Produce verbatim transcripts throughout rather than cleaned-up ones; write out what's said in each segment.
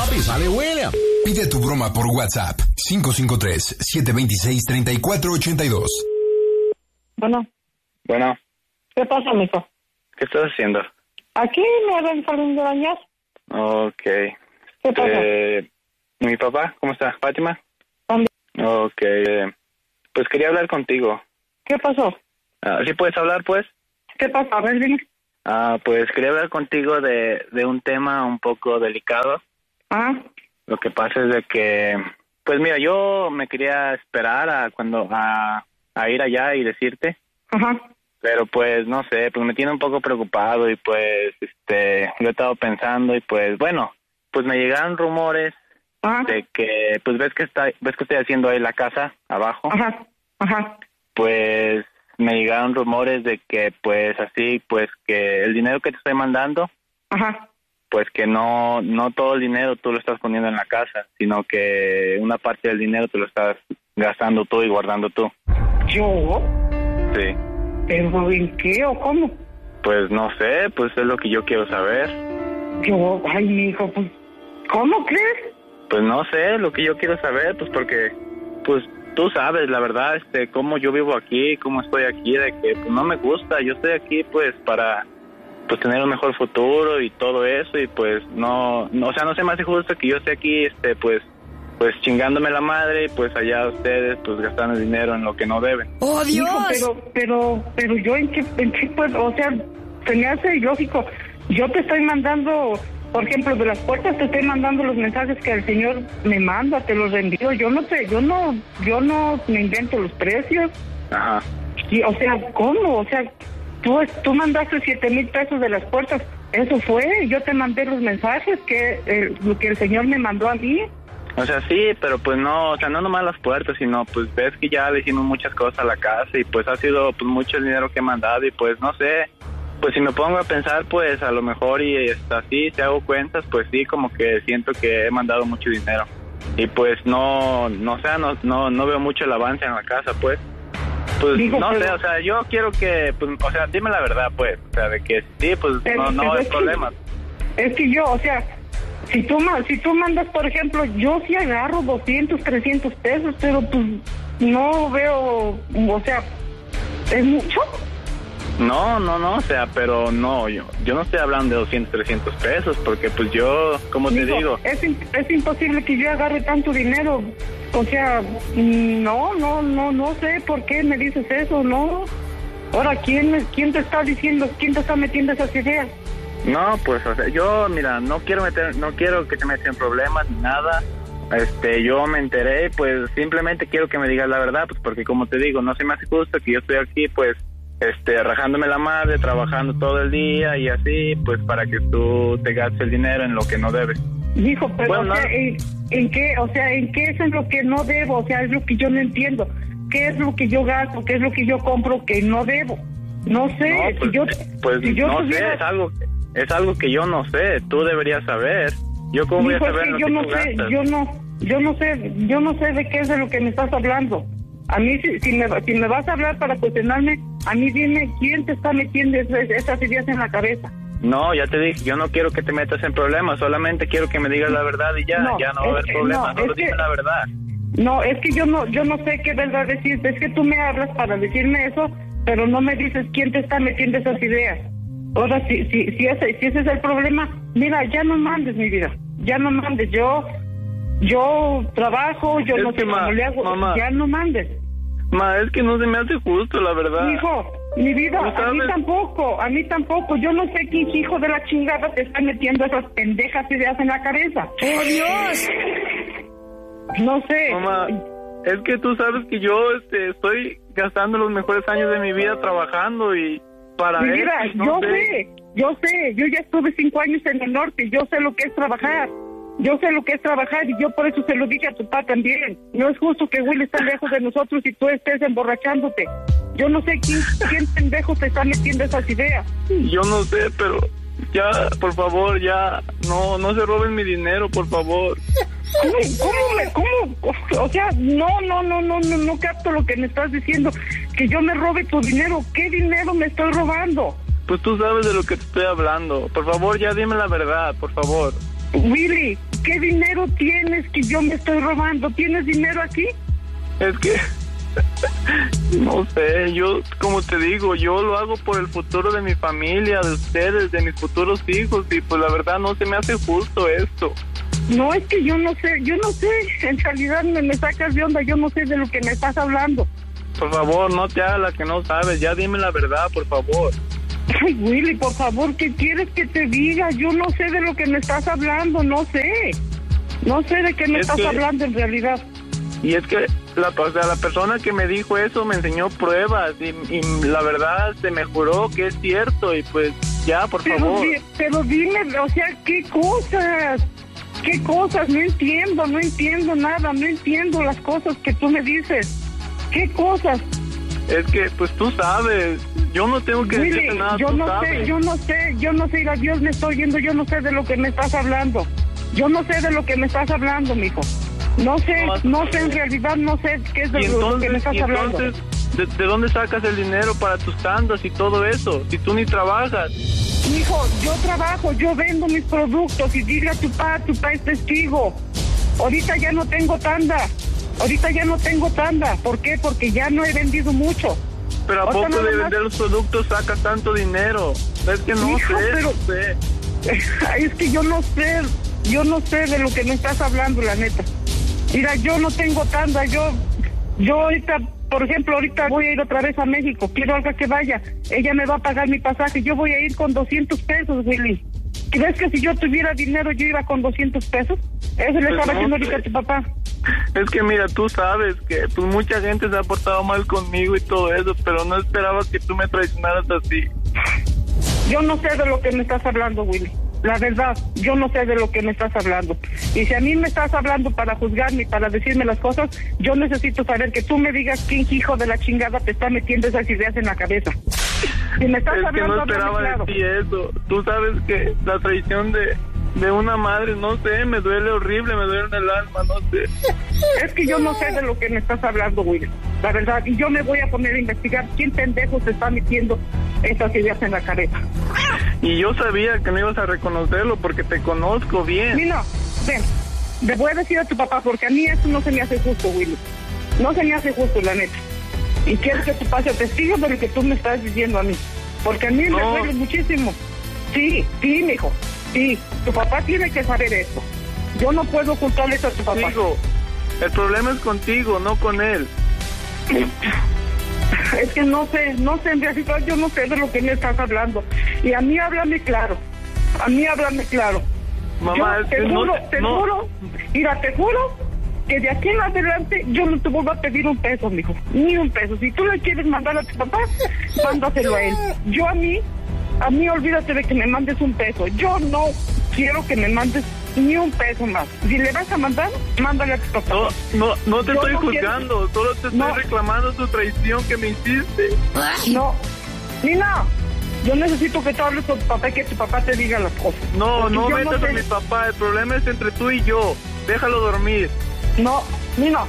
Te sale William. Pide tu broma por WhatsApp. cinco cinco tres, siete dos seis, tres cuatro ocho dos. Bueno. Bueno. ¿Qué pasa, mijo? ¿Qué estás haciendo? Aquí me ven saliendo de bañar. Ok. ¿Qué pasa? Eh, ¿Mi papá? ¿Cómo está? ¿Fátima? ¿Dónde? Ok. Eh, pues quería hablar contigo. ¿Qué pasó? Ah, ¿sí puedes hablar, pues? ¿Qué pasa? A ver, dime. Ah, pues quería hablar contigo de, de un tema un poco delicado. Ah. Lo que pasa es de que, pues mira, yo me quería esperar a cuando a, a ir allá y decirte. Ajá. Pero pues no sé, pues me tiene un poco preocupado y pues este lo he estado pensando y pues bueno, pues me llegaron rumores Ajá. de que pues ves que está ves que estoy haciendo ahí la casa abajo. Ajá. Ajá. Pues me llegaron rumores de que pues así pues que el dinero que te estoy mandando, Ajá. pues que no no todo el dinero tú lo estás poniendo en la casa, sino que una parte del dinero te lo estás gastando tú y guardando tú. ¿Yo? Sí. ¿Pero en qué o cómo? Pues no sé, pues es lo que yo quiero saber. Yo, ay, mi hijo, pues, ¿cómo crees? Pues no sé, lo que yo quiero saber, pues porque, pues tú sabes, la verdad, este, cómo yo vivo aquí, cómo estoy aquí, de que pues no me gusta, yo estoy aquí pues para, pues tener un mejor futuro y todo eso y pues no, no o sea, no se me hace justo que yo esté aquí, este, pues, pues chingándome la madre y pues allá ustedes pues gastando dinero en lo que no deben. ¡Oh, Dios! Hijo, pero, pero, pero yo en qué, en qué puedo, o sea, se me hace ilógico. Yo te estoy mandando, por ejemplo, de las puertas te estoy mandando los mensajes que el señor me manda, te los envío. Yo no sé, yo no, yo no me invento los precios. Ajá. Y, o sea, ¿cómo? O sea, tú, tú mandaste siete mil pesos de las puertas. Eso fue, yo te mandé los mensajes que, eh, lo que el señor me mandó a mí. O sea, sí, pero pues no, o sea, no nomás las puertas, sino pues ves que ya le hicimos muchas cosas a la casa y pues ha sido pues mucho el dinero que he mandado y pues no sé, pues si me pongo a pensar pues a lo mejor y está así, si hago cuentas, pues sí, como que siento que he mandado mucho dinero y pues no, no o sea, no, no, no veo mucho el avance en la casa, pues. Pues Digo, no pero... sé, o sea, yo quiero que, pues, o sea, dime la verdad, pues, o sea, de que sí, pues pero, no, no hay problema. Es que yo, o sea... Si tú, si tú mandas, por ejemplo, yo sí agarro doscientos, trescientos pesos, pero pues no veo, o sea, ¿es mucho? No, no, no, o sea, pero no, yo yo no estoy hablando de doscientos, trescientos pesos, porque pues yo, como te digo... Es, es imposible que yo agarre tanto dinero, o sea, no, no, no, no sé por qué me dices eso, no. Ahora, ¿quién, quién te está diciendo, quién te está metiendo esas ideas? No, pues, o sea, yo, mira, no quiero meter, no quiero que te metas en problemas ni nada. Este, yo me enteré, pues, simplemente quiero que me digas la verdad, pues, porque como te digo, no se me hace justo que yo estoy aquí, pues, este, rajándome la madre, trabajando todo el día y así, pues, para que tú te gastes el dinero en lo que no debes. Hijo, pero, bueno, o sea, no. ¿en, ¿en qué? O sea, ¿en qué es en lo que no debo? O sea, es lo que yo no entiendo. ¿Qué es lo que yo gasto? ¿Qué es lo que yo compro que no debo? No sé, no, pues, si yo... Pues, si yo no tuviera... sé, es algo... Es algo que yo no sé, tú deberías saber. Yo cómo voy a saber lo yo que no tú sé, gastas. yo no, yo no sé, yo no sé de qué es de lo que me estás hablando. A mí si, si me si me vas a hablar para cuestionarme, a mí dime quién te está metiendo esas, esas ideas en la cabeza. No, ya te dije, yo no quiero que te metas en problemas, solamente quiero que me digas la verdad y ya, no, ya no va a haber problemas, no, solo dime la verdad. No, es que yo no, yo no sé qué verdad decirte, es que tú me hablas para decirme eso, pero no me dices quién te está metiendo esas ideas. Ahora, si, si, si, ese, si ese es el problema, mira, ya no mandes, mi vida, ya no mandes, yo yo trabajo, yo es no sé cómo le hago, mamá, ya no mandes. Ma, es que no se me hace justo, la verdad. Hijo, mi vida, a mí tampoco, a mí tampoco, yo no sé qué hijo de la chingada te está metiendo esas pendejas ideas en la cabeza. ¡Oh, Dios! No sé. Mamá, es que tú sabes que yo este, estoy gastando los mejores años de mi vida trabajando y... Para mi vida, eso, no yo sé. sé, yo sé, yo ya estuve cinco años en el norte, yo sé lo que es trabajar, yo sé lo que es trabajar y yo por eso se lo dije a tu papá también. No es justo que Will esté lejos de nosotros y tú estés emborrachándote. Yo no sé quién, quién pendejo te está metiendo esas ideas. Yo no sé, pero ya, por favor, ya, no, no se roben mi dinero, por favor. ¿Cómo, cómo, me, cómo? O sea, no, no, no, no, no, no capto lo que me estás diciendo. Que yo me robe tu dinero. ¿Qué dinero me estoy robando? Pues tú sabes de lo que te estoy hablando. Por favor, ya dime la verdad, por favor. Willy, ¿qué dinero tienes que yo me estoy robando? ¿Tienes dinero aquí? Es que, no sé, yo, como te digo, yo lo hago por el futuro de mi familia, de ustedes, de mis futuros hijos, y pues la verdad no se me hace justo esto. No, es que yo no sé, yo no sé, en realidad me, me sacas de onda, yo no sé de lo que me estás hablando. Por favor, no te hagas la que no sabes, ya dime la verdad, por favor. Ay, Willy, por favor, ¿qué quieres que te diga? Yo no sé de lo que me estás hablando, no sé. No sé de qué me Es estás que- hablando en realidad. Y es que la, o sea, la persona que me dijo eso me enseñó pruebas y, y la verdad se me juró que es cierto y pues ya, por Pero, favor. di- pero dime, o sea, ¿qué cosas? ¿Qué cosas? No entiendo, no entiendo nada, no entiendo las cosas que tú me dices. ¿Qué cosas? Es que pues tú sabes, yo no tengo que Willy, decirte nada, yo tú no sabes. sé, yo no sé, yo no sé, a Dios me estoy oyendo, yo no sé de lo que me estás hablando. Yo no sé de lo que me estás hablando, mijo. No sé, No, no sé, en realidad no sé qué es de Y lo que me entonces, estás y hablando. entonces ¿de, ¿de dónde sacas el dinero para tus tandas y todo eso? Si tú ni trabajas. Hijo, yo trabajo, yo vendo mis productos y dile a tu papá, tu papá es testigo. Ahorita ya no tengo tanda, ahorita ya no tengo tanda. ¿Por qué? Porque ya no he vendido mucho. Pero ¿a Ahorita poco nada de más- vender los productos sacas tanto dinero? Es que no Hijo, sé, pero- no sé. Es que yo no sé, yo no sé de lo que me estás hablando, la neta. Mira, yo no tengo tanda, yo, yo ahorita, por ejemplo, ahorita voy a ir otra vez a México, quiero algo que vaya, ella me va a pagar mi pasaje, yo voy a ir con doscientos pesos, Willy. ¿Crees que si yo tuviera dinero yo iba con doscientos pesos? Eso le Pues estaba no haciendo ahorita sé. a tu papá. Es que mira, tú sabes que pues mucha gente se ha portado mal conmigo y todo eso, pero no esperaba que tú me traicionaras así. Yo no sé de lo que me estás hablando, Willy. La verdad, yo no sé de lo que me estás hablando. Y si a mí me estás hablando para juzgarme y para decirme las cosas, yo necesito saber que tú me digas quién hijo de la chingada te está metiendo esas ideas en la cabeza. Si me estás Es que hablando, no háblame esperaba claro. de ti eso. Tú sabes que la traición de, de una madre, no sé, me duele horrible, me duele en el alma, no sé. Es que yo no sé de lo que me estás hablando, Willy. La verdad, y yo me voy a poner a investigar quién pendejo se está metiendo esas ideas en la cabeza. Y yo sabía que no ibas a reconocerlo porque te conozco bien. Mira, ven, le voy a decir a tu papá porque a mí eso no se me hace justo, Willy. No se me hace justo, la neta. Y quiero que tu papá sea testigo de lo que tú me estás diciendo a mí. Porque a mí me No. duele muchísimo. Sí, sí, mijo. Sí, tu papá tiene que saber esto. Yo no puedo ocultarle eso a tu papá. Digo, el problema es contigo, no con él. Es que no sé, no sé, en realidad yo no sé de lo que me estás hablando. Y a mí háblame claro. A mí háblame claro. Mamá, Yo es te que no juro, te- te no. juro, mira, te juro que de aquí en adelante yo no te vuelvo a pedir un peso, mijo, ni un peso. Si tú le quieres mandar a tu papá, mándaselo a él. Yo a mí, a mí olvídate de que me mandes un peso. Yo no quiero que me mandes ni un peso más. Si le vas a mandar, mándale a tu papá. No, no, no te Yo estoy no quiero- juzgando, solo te estoy No. reclamando tu traición que me hiciste. No, Nina, yo necesito que tú hables con tu papá y que tu papá te diga las cosas. No, Porque no yo metas sé- a mi papá, el problema es entre tú y yo. Déjalo dormir. No, Nina.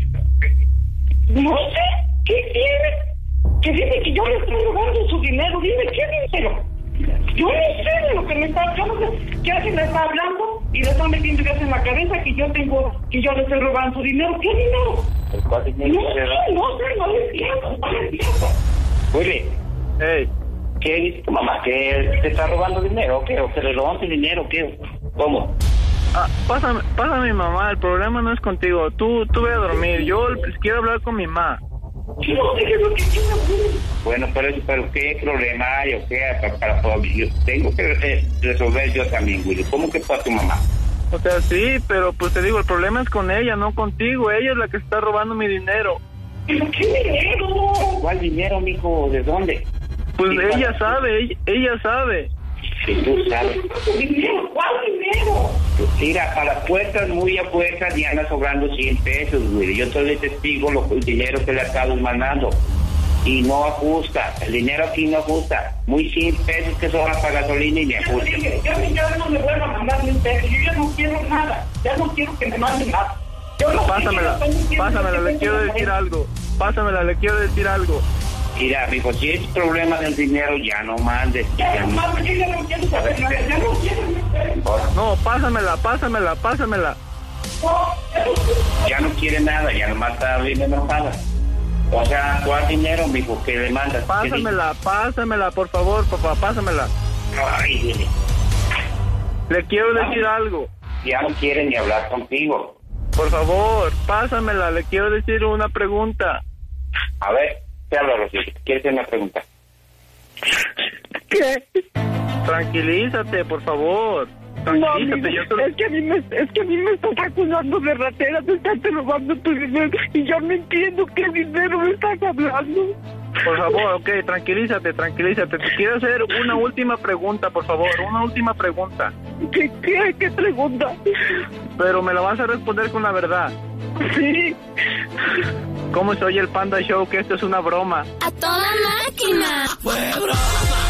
No sé, ¿qué quieres? Que dice que yo le estoy robando su dinero. Dime, ¿qué dinero? Yo no sé de lo que me está... Yo no sé qué hace, le está hablando y le está metiendo ideas en la cabeza que yo tengo, que yo le estoy robando su dinero. ¿Qué dinero? ¿Cuál No dinero? sé, no sé, no le entiendo, no le entiendo. Willy, Hey, ¿qué dice tu mamá? ¿Que te está robando dinero o qué? ¿O que le robaste dinero o qué? ¿Cómo? ah, pásame, pásame a mi mamá, el problema no es contigo. Tú, tú ve a dormir, yo quiero hablar con mi mamá. Yo no sé qué es lo que quiero, Willy. Bueno, pero, pero ¿qué problema hay o qué? Para, para, para- yo tengo que eh, resolver yo también, Willy. ¿Cómo que para tu mamá? O sea, sí, pero pues te digo, el problema es con ella, no contigo. Ella es la que está robando mi dinero. ¿Pero qué dinero? ¿Cuál dinero, mijo? ¿De dónde? Pues Sí, ella para- sabe, ella, ella sabe. Si tú sabes. ¿Dinero? ¿Cuál dinero? Mira, a las puertas, muy a fuerza, ya anda sobrando cien pesos, güey. Yo soy el testigo, lo, el dinero que le acabo mandando. Y no ajusta, el dinero aquí no ajusta. Muy cien pesos que sobran para gasolina y me Ya ajusta. dije, ya, me- ya no me vuelvo a mandar ni un peso. Yo ya no quiero nada. Ya no quiero que me manden nada. Yo no Pásamela, quiero, no quiero pásamela, que le tenga quiero una decir mujer. algo. Pásamela, le quiero decir algo. Mira, mijo, si es problema del dinero, ya no mandes. Ya no, ya no quiero saber, ya no quiero. No, pásamela, pásamela, pásamela. Ya no quiere nada, ya nomás está bien enojada. O sea, ¿cuál dinero, mijo, que le mandas? Pásamela, pásamela, por favor, papá, pásamela. Ay, dile. Le quiero decir algo. Ya no quiere ni hablar contigo. Por favor, pásamela, le quiero decir una pregunta. A ver, te hablo, Rocío. ¿Quieres hacer una pregunta? ¿Qué? Tranquilízate, por favor. No, Tranquilízate, amigo, yo te... es que a mí me, es que a mí me estás acusando de ratera, te estás robando tu dinero y yo no entiendo qué dinero me estás hablando. Por favor, ok, tranquilízate, tranquilízate. Te quiero hacer una última pregunta, por favor, una última pregunta. ¿Qué, qué, qué pregunta? Pero me la vas a responder con la verdad. Sí. ¿Cómo se oye el Panda Show? Que esto es una broma. ¡A toda máquina! ¡Fue broma!